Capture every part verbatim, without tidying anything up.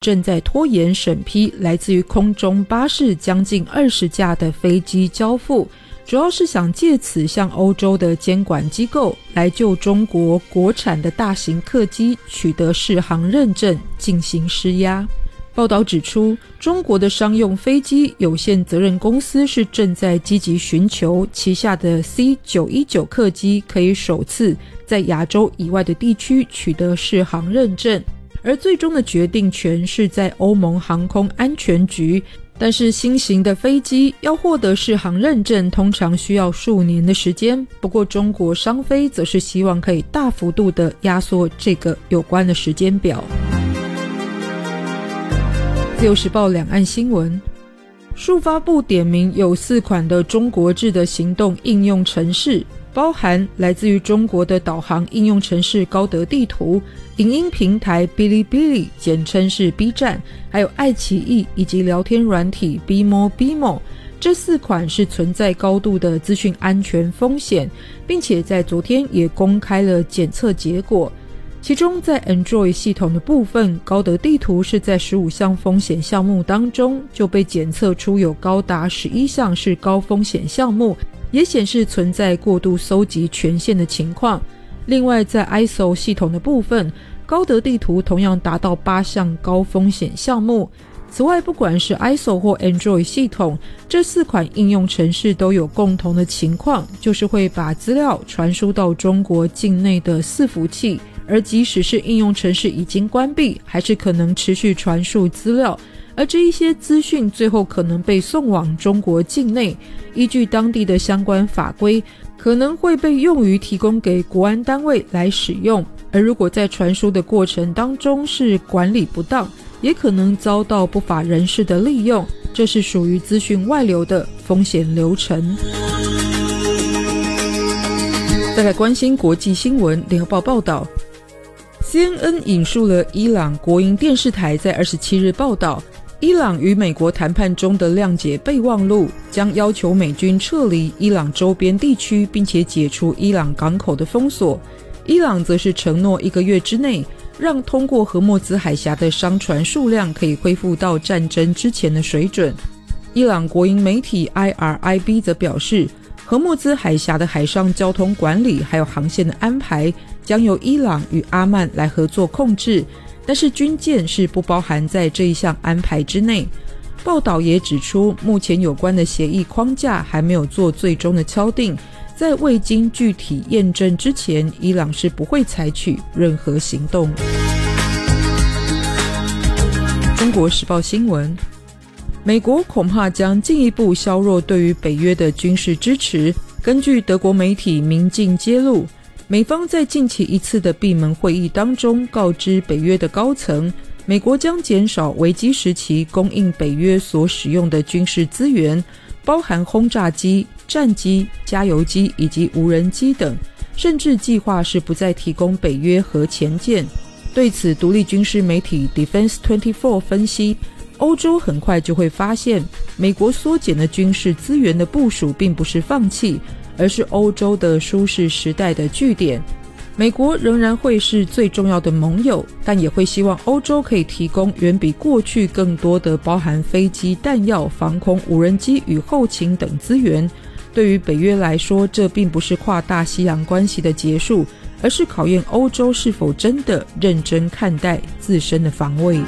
正在拖延审批来自于空中巴士将近二十架的飞机交付，主要是想借此向欧洲的监管机构来就中国国产的大型客机取得适航认证进行施压。报道指出，中国的商用飞机有限责任公司是正在积极寻求旗下的 C 九一九 客机可以首次在亚洲以外的地区取得适航认证，而最终的决定权是在欧盟航空安全局。但是新型的飞机要获得适航认证通常需要数年的时间，不过中国商飞则是希望可以大幅度的压缩这个有关的时间表。自由时报两岸新闻，数发布点名有四款的中国制的行动应用程式，包含来自于中国的导航应用程式高德地图、影音平台哔哩哔哩简称是 B 站，还有爱奇艺以及聊天软体 Bimo Bimo， 这四款是存在高度的资讯安全风险，并且在昨天也公开了检测结果。其中在 Android 系统的部分，高德地图是在十五项风险项目当中就被检测出有高达十一项是高风险项目，也显示存在过度搜集权限的情况。另外在 I S O 系统的部分，高德地图同样达到八项高风险项目。此外，不管是 I S O 或 Android 系统，这四款应用程式都有共同的情况，就是会把资料传输到中国境内的伺服器，而即使是应用程式已经关闭，还是可能持续传输资料，而这一些资讯最后可能被送往中国境内，依据当地的相关法规，可能会被用于提供给国安单位来使用，而如果在传输的过程当中是管理不当，也可能遭到不法人士的利用，这是属于资讯外流的风险流程。再来关心国际新闻，联合报报道， C N N 引述了伊朗国营电视台在二十七日报道，伊朗与美国谈判中的谅解备忘录将要求美军撤离伊朗周边地区，并且解除伊朗港口的封锁。伊朗则是承诺一个月之内让通过荷默兹海峡的商船数量可以恢复到战争之前的水准。伊朗国营媒体 I R I B 则表示，荷默兹海峡的海上交通管理还有航线的安排将由伊朗与阿曼来合作控制，但是军舰是不包含在这一项安排之内。报道也指出，目前有关的协议框架还没有做最终的敲定，在未经具体验证之前，伊朗是不会采取任何行动。中国时报新闻，美国恐怕将进一步削弱对于北约的军事支持。根据德国媒体明镜揭露，美方在近期一次的闭门会议当中告知北约的高层，美国将减少危机时期供应北约所使用的军事资源，包含轰炸机、战机、加油机以及无人机等，甚至计划是不再提供北约核潜舰。对此，独立军事媒体 Defense 二十四 分析，欧洲很快就会发现，美国缩减的军事资源的部署并不是放弃，而是欧洲的舒适时代的据点。美国仍然会是最重要的盟友，但也会希望欧洲可以提供远比过去更多的包含飞机、弹药、防空、无人机与后勤等资源。对于北约来说，这并不是跨大西洋关系的结束，而是考验欧洲是否真的认真看待自身的防卫。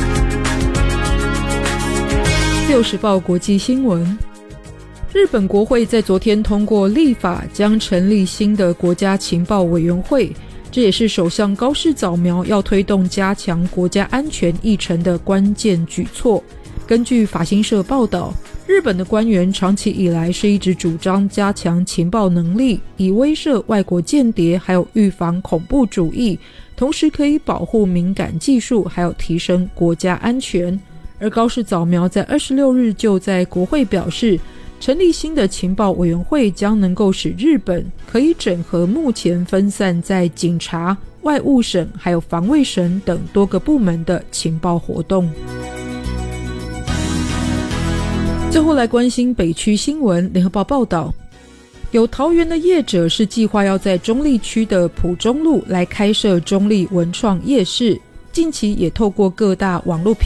自由时报国际新闻，日本国会在昨天通过立法，将成立新的国家情报委员会，这也是首相高市早苗要推动加强国家安全议程的关键举措。根据法新社报道，日本的官员长期以来是一直主张加强情报能力，以威慑外国间谍，还有预防恐怖主义，同时可以保护敏感技术，还有提升国家安全。而高市早苗在二十六日就在国会表示，成立新的情报委员会将能够使日本可以整合目前分散在警察、外务省还有防卫省等多个部门的情报活动。最后来关心北区新闻，联合报报道，有桃园的业者是计划要在中坜区的埔中路来开设中坜文创夜市， 近期也透过各大网络